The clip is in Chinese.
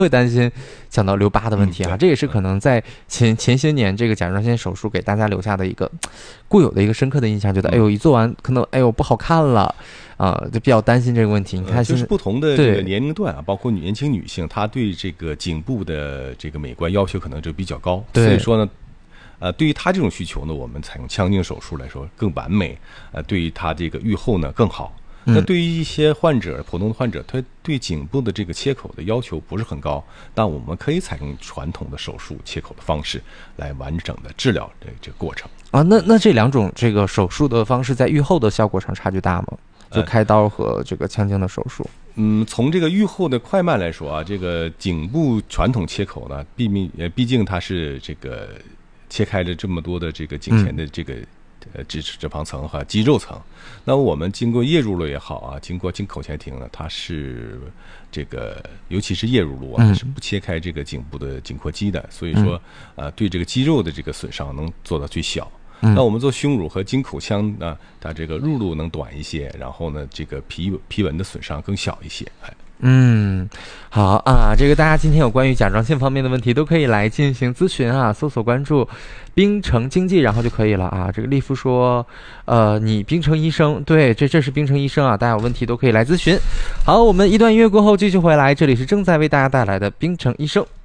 会担心讲到留疤的问题啊，这也是可能在前些年这个甲状腺手术给大家留下的一个固有的一个深刻的印象，觉得哎呦一做完可能哎呦不好看了就比较担心这个问题。你看， 就是不同的这个年龄段啊，包括年轻女性，她对这个颈部的这个美观要求可能就比较高，所以说呢，对于她这种需求呢，我们采用腔镜手术来说更完美，对于她这个愈后呢更好。那对于一些患者，普通的患者，他对颈部的这个切口的要求不是很高，但我们可以采用传统的手术切口的方式来完整的治疗这个过程啊。那这两种这个手术的方式在愈后的效果上差距大吗？就开刀和这个腔镜的手术？ 从这个愈后的快慢来说啊，这个颈部传统切口呢，毕竟它是这个切开了这么多的这个颈前的这个。脂肪层和肌肉层，那我们经过液入路也好啊，经过经口腔庭呢，它是这个尤其是液入路啊，是不切开这个颈部的颈阔肌的，所以说对这个肌肉的这个损伤能做到最小。那我们做胸乳和经口腔呢，它这个入路能短一些，然后呢，这个皮纹的损伤更小一些， 好啊，这个大家今天有关于甲状腺方面的问题都可以来进行咨询啊，搜索关注冰城经济然后就可以了啊。这个丽夫说你冰城医生，对，这是冰城医生啊，大家有问题都可以来咨询。好，我们一段音乐过后继续回来，这里是正在为大家带来的冰城医生。